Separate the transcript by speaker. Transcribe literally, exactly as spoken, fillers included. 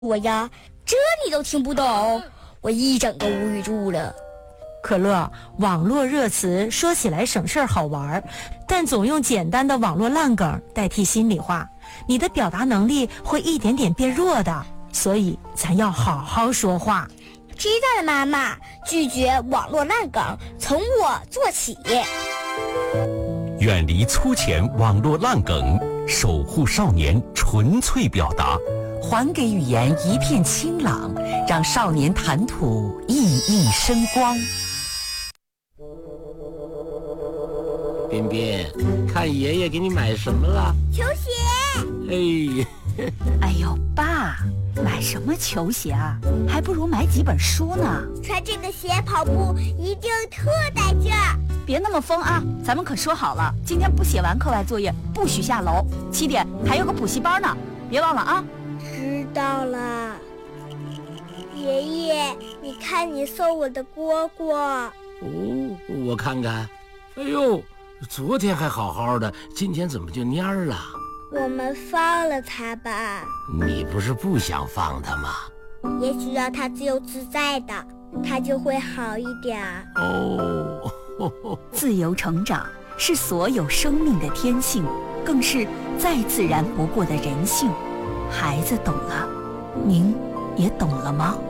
Speaker 1: 我呀，这你都听不懂，我一整个无语住了。
Speaker 2: 可乐，网络热词说起来省事儿好玩，但总用简单的网络烂梗代替心里话，你的表达能力会一点点变弱的。所以咱要好好说话。
Speaker 1: 知道了，妈妈。拒绝网络烂梗，从我做起。
Speaker 3: 远离粗浅网络烂梗，守护少年纯粹表达，
Speaker 4: 还给语言一片清朗，让少年谈吐熠熠生光。
Speaker 5: 彬彬，看爷爷给你买什么了？
Speaker 1: 球鞋。
Speaker 5: 哎，
Speaker 6: 哎呦，爸，买什么球鞋啊？还不如买几本书呢。
Speaker 1: 穿这个鞋跑步一定特带劲儿。
Speaker 6: 别那么疯啊！咱们可说好了，今天不写完课外作业不许下楼。七点还有个补习班呢，别忘了啊。
Speaker 1: 知道了。爷爷，你看你送我的蝈蝈。
Speaker 5: 哦，我看看。哎呦，昨天还好好的，今天怎么就蔫儿了？
Speaker 1: 我们放了它吧。
Speaker 5: 你不是不想放它吗？
Speaker 1: 也许让它自由自在的，它就会好一点。
Speaker 5: 哦，呵呵，
Speaker 6: 自由成长是所有生命的天性，更是再自然不过的人性。孩子懂了，您也懂了吗？